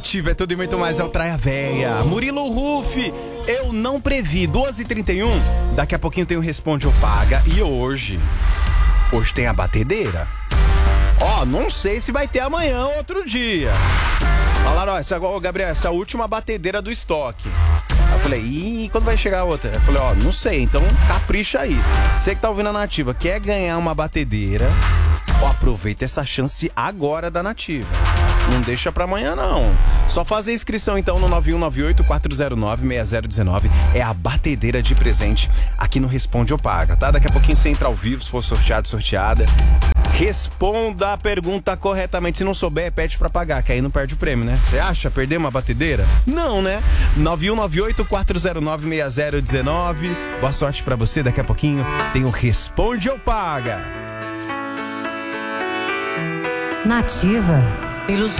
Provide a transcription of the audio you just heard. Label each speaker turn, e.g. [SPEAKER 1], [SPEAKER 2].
[SPEAKER 1] Nativa é tudo e muito mais, é o Traia Véia. Murilo Rufi, eu não previ. 12h31, daqui a pouquinho tem o Responde ou Paga. E hoje tem a batedeira. Não sei se vai ter amanhã ou outro dia. Falaram, Gabriel, essa é a última batedeira do estoque. Aí eu falei, quando vai chegar a outra? Eu falei, não sei, então capricha aí. Você que tá ouvindo a Nativa, quer ganhar uma batedeira, aproveita essa chance agora da Nativa. Não deixa pra amanhã, não. Só fazer a inscrição, então, no 9198-409-6019. É a batedeira de presente aqui no Responde ou Paga, tá? Daqui a pouquinho você entra ao vivo, se for sorteado, sorteada. Responda a pergunta corretamente. Se não souber, pede pra pagar, que aí não perde o prêmio, né? Você acha perder uma batedeira? Não, né? 9198-409-6019. Boa sorte pra você. Daqui a pouquinho tem o Responde ou Paga.
[SPEAKER 2] Nativa, pelos